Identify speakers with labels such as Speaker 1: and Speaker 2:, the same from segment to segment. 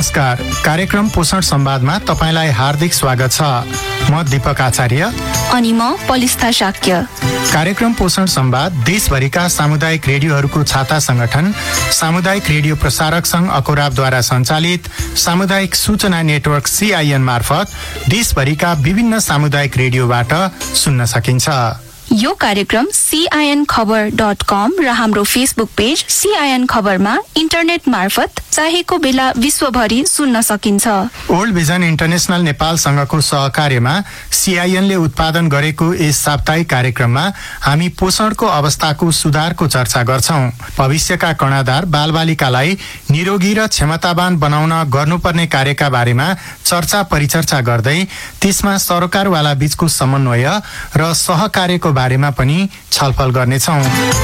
Speaker 1: नमस्कार, कार्यक्रम पोषण संवादमा तपाईलाई हार्दिक स्वागत छ। म दीपक आचार्य
Speaker 2: अनि म पलिस्ता शाक्य।
Speaker 1: कार्यक्रम पोषण संवाद देशभरिका सामुदायिक रेडियोहरूको छाता संगठन सामुदायिक रेडियो प्रसारक संघ अकोराबद्वारा सञ्चालित सामुदायिक सूचना नेटवर्क CIN मार्फत देशभरिका विभिन्न सामुदायिक रेडियोबाट सुन्न सकिन्छ।
Speaker 2: यो कार्यक्रम CINखबर.com र हाम्रो फेसबुक पेज CIN खबरमा इन्टरनेट मार्फत चाहेको बेला विश्वभरि सुन्न सकिन्छ।
Speaker 1: वर्ल्ड भिजन इन्टरनेशनल नेपालसँगको सहकार्यमा CINले उत्पादन गरेको यस साप्ताहिक कार्यक्रममा हामी पोषणको अवस्थाको सुधारको चर्चा गर्छौं। भविष्यका कर्णधार बालबालिकालाई निरोगी र क्षमतावान बनाउन गर्नुपर्ने कार्यका बारेमा चर्चा परिचर्चा गर्दै त्यसमा सरकारवाला बीचको समन्वय र सहकार्यको बारेमा पनि छलफल गर्नेछौं।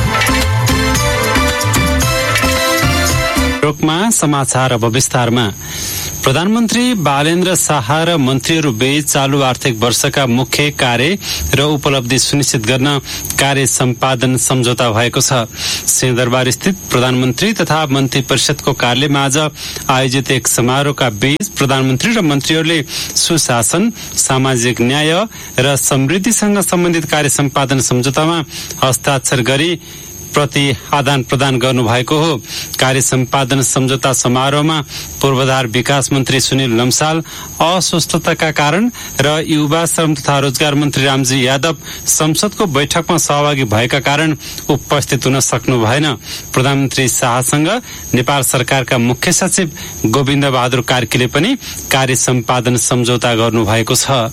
Speaker 3: रोकमा समाचार अब विस्तारमा। प्रधानमन्त्री बालेन्द्र शाह र मन्त्रीहरू बीच चालू आर्थिक वर्षका मुख्य कार्य र उपलब्धि सुनिश्चित गर्न कार्य सम्पादन सम्झौता भएको छ। सिंहदरबार स्थित प्रधानमन्त्री तथा मन्त्री परिषदको कार्यालयमा आज आयोजित एक समारोहका बीच प्रधानमन्त्री र मन्त्रीहरूले सुशासन, सामाजिक न्याय र समृद्धिसँग सम्बन्धित कार्य सम्पादन सम्झौतामा हस्ताक्षर गरी प्रति आदान प्रदान गर्नुभएको हो। कार्य सम्पादन सम्झौता समारोहमा पूर्वाधार विकास मन्त्री सुनिल लम्साल अस्वस्थताका कारण र युवा श्रम तथा रोजगार मन्त्री रामजी यादव संसदको बैठकमा सहभागी भएका कारण उपस्थित हुन सक्नु भएन। प्रधानमन्त्री शाहसँग नेपाल सरकारका मुख्य सचिव गोविन्द बहादुर कार्कीले पनि कार्य सम्पादन सम्झौता गर्नुभएको छ।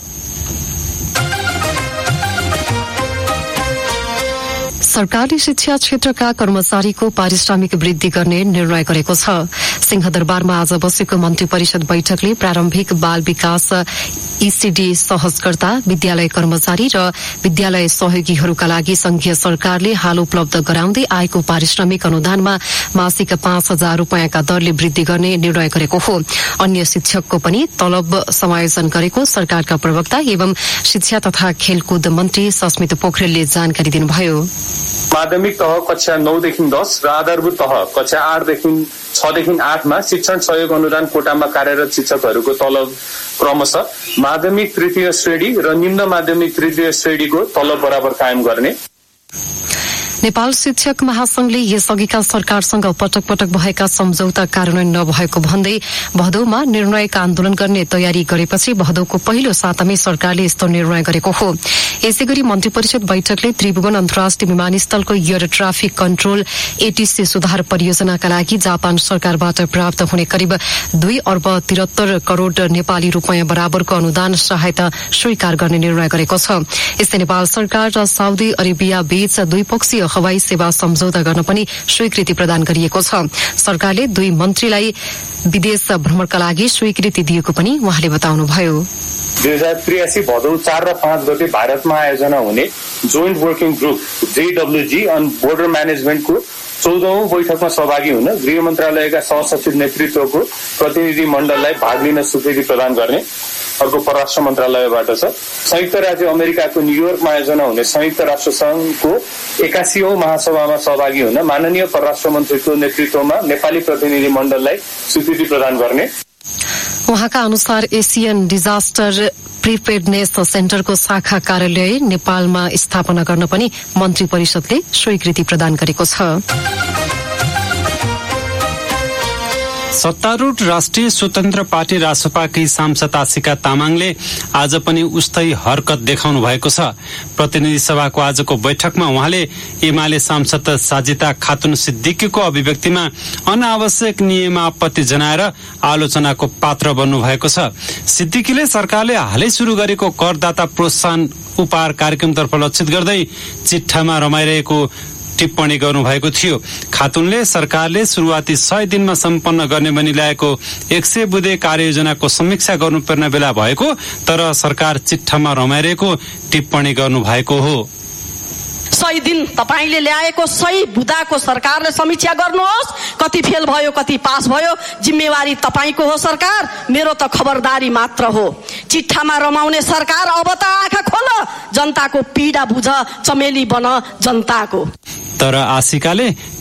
Speaker 4: सरकारले शिक्षा क्षेत्रका कर्मचारीको पारिश्रमिक वृद्धि गर्ने निर्णय गरेको छ। सिंहदरबारमा आज बसेको मन्त्री परिषद बैठकले प्रारम्भिक बाल विकास ECD सहजकर्ता, विद्यालय कर्मचारी र विद्यालय सहयोगीहरूका लागि संघीय सरकारले हाल उपलब्ध गराउँदै आएको पारिश्रमिक अनुदानमा मासिक 5,000 रुपियाँका दरले वृद्धि गर्ने निर्णय गरेको हो। अन्य शिक्षकको पनि तलब समायोजन गरेको सरकारका प्रवक्ता एवं शिक्षा तथा खेलकुद मन्त्री सस्मित पोखरेलले जानकारी दिनुभयो।
Speaker 5: माध्यमिक तह कक्षा 9 देखि 10 र आधारभूत तह कक्षा 6 देखि 8 मा शिक्षण सहयोग अनुदान कोटामा कार्यरत शिक्षकहरूको तलब क्रमशः माध्यमिक तृतीय श्रेणी र निम्न माध्यमिक तृतीय श्रेणीको तलब बराबर कायम गर्ने।
Speaker 4: नेपाल शिक्षक महासंघले यसअघिका सरकारसँग पटक पटक भएका सम्झौता कार्यान्वयन नभएको भन्दै भदौमा निर्णायक आन्दोलन गर्ने तयारी गरेपछि भदौको पहिलो सातामै सरकारले यस्तो निर्णय गरेको हो। यसैगरी मन्त्री परिषद बैठकले त्रिभुवन अन्तर्राष्ट्रिय विमानस्थलको एयर ट्राफिक कन्ट्रोल ATC सुधार परियोजनाका लागि जापान सरकारबाट प्राप्त हुने करिब 2 अर्ब 73 करोड़ नेपाली रुपियाँ बराबरको अनुदान सहायता स्वीकार गर्ने निर्णय गरेको छ। यस्तै नेपाल सरकार र साउदी अरेबिया बीच द्विपक्षीय हवाई सेवा सम्झौता गर्न पनि स्वीकृति प्रदान गरिएको छ। सरकारले 2 मन्त्रीलाई विदेश भ्रमणका लागि स्वीकृति दिएको पनि उहाँले बताउनुभयो।
Speaker 5: 2083 भदौ 4 र 5 गते भारतमा आयोजना हुने joint working group JWG on border म्यानेजमेन्टको 14औं बैठकमा सहभागी हुन गृह मन्त्रालयका सहसचिव नेतृत्वको प्रतिनिधि मण्डललाई भाग लिन स्वीकृति प्रदान गर्ने अर्को परराष्ट्र मन्त्रालयबाट छ। संयुक्त राज्य अमेरिकाको न्युयोर्कमा आयोजना हुने संयुक्त राष्ट्र संघको 81औं महासभामा सहभागी हुन माननीय परराष्ट्र मन्त्रीको नेतृत्वमा नेपाली प्रतिनिधि मण्डललाई स्वीकृति प्रदान गर्ने।
Speaker 4: उहाँका अनुसार एसियन डिजास्टर प्रिपेयर्डनेस सेन्टरको शाखा कार्यालय नेपालमा स्थापना गर्न पनि मन्त्री परिषदले स्वीकृति प्रदान गरेको छ।
Speaker 3: सत्तारूढ राष्ट्रिय स्वतन्त्र पार्टी रासपाकी सांसद आशिका तामाङले आज पनि उस्तै हरकत देखाउनु भएको छ। प्रतिनिधि सभाको आजको बैठकमा उहाँले एमाले सांसद साजिता खातुन सिद्दिकीको अभिव्यक्तिमा अनावश्यक नियममा आपत्ति जनाएर आलोचनाको पात्र बन्नु भएको छ। सिद्दिकीले सरकारले हालै सुरु गरेको करदाता प्रोत्साहन उपहार कार्यक्रमतर्फ लक्षित गर्दै चिट्ठामा रमाइरहेको टिप्पणी गर्नुभएको थियो। खातुनले सरकारले सुरुवाती 100 दिनमा सम्पन्न गर्ने भनी ल्याएको 100 बुँदे कार्ययोजनाको समीक्षा गर्नुपर्ने बेला भएको तर सरकार चिट्ठामा रमाइरहेको टिप्पणी गर्नुभएको हो।
Speaker 6: 100 दिन तपाईले ल्याएको 100 बुदाको सरकारले समीक्षा गर्नुहोस्। कति फेल भयो, कति पास भयो, जिम्मेवारी तपाईको हो सरकार, मेरो त खबरदारी मात्र हो। चिट्ठामा रमाउने सरकार अब त आँखा खोल, जनताको पीडा बुझ, चमेली बन जनताको।
Speaker 3: तर आशिकाले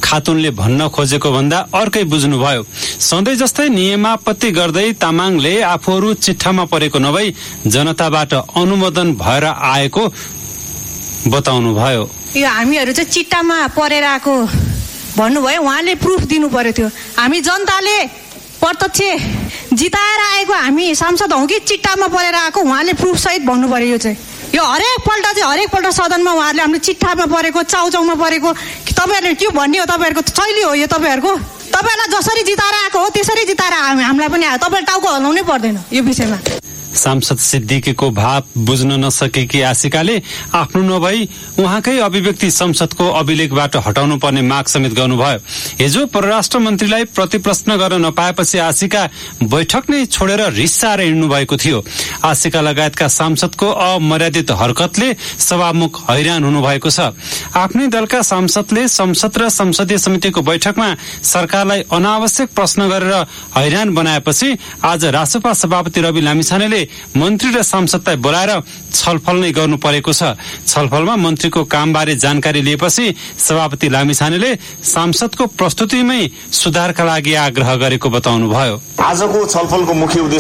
Speaker 3: खातुनले भन्न खोजेको भन्दा अर्कै बुझ्नुभयो। सधैँ जस्तै नियमापत्ति गर्दै तामाङले आफूहरू चिट्ठामा परेको नभई जनताबाट अनुमोदन भएर आएको बताउनुभयो।
Speaker 7: यो हामीहरू चाहिँ चिट्टामा परेर आएको भन्नुभयो, उहाँले प्रुफ दिनु पर्यो। थियो हामी जनताले प्रत्यक्ष जिताएर आएको हामी सांसद हौँ कि चिट्टामा परेर आएको, उहाँले प्रुफ सहित भन्नु पर्यो। यो चाहिँ यो हरेकपल्ट सदनमा उहाँहरूले हामीले चिट्ठामा परेको चाउचाउमा परेको तपाईँहरूले के भन्ने हो? तपाईँहरूको शैली हो यो। तपाईँहरूलाई जसरी जिताएर आएको हो त्यसरी जिताएर हामीलाई पनि आयो। तपाईँले टाउको हल्लाउनै पर्दैन यो विषयमा।
Speaker 3: सांसद सिद्दिकीको भाव बुझ्न नसकेकी आशिकाले आफ्नो नभई उहाँकै अभिव्यक्ति संसदको अभिलेखबाट हटाउनु पर्ने माग समेत गर्नुभयो। हिजो परराष्ट्र मन्त्रीलाई प्रतिप्रश्न गर्न नपाएपछि आशिका बैठक नै छोडेर रिसाएर हिँड्नु भएको थियो। आशिका लगायतका सांसदको अमर्यादित हरकतले सभामुख हैरान हुनुभएको छ। आफ्नै दलका सांसदले संसद र संसदीय समितिको बैठकमा सरकारलाई अनावश्यक प्रश्न गरेर हैरान बनाएपछि आज रासपा सभापति रवि लामिछानेले मन्त्री र सांसदलाई बोलाएर छलफल नै गर्नु परेको छ। छलफलमा मन्त्रीको कामबारे जानकारी लिएपछि सभापति लामिछानेले सांसदको प्रस्तुतिमै सुधारका लागि आग्रह गरेको बताउनुभयो।
Speaker 8: आजको छलफलको मुख्य उद्देश्य